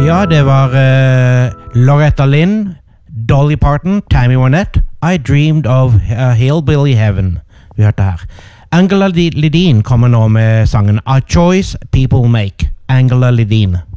Ja, det var Loretta Lynn, Dolly Parton, Tammy Wynette, I Dreamed of Hillbilly Heaven. Vi hørte her. Angela Lideen kommer nå med sangen A Choice People Make. Angela Lideen.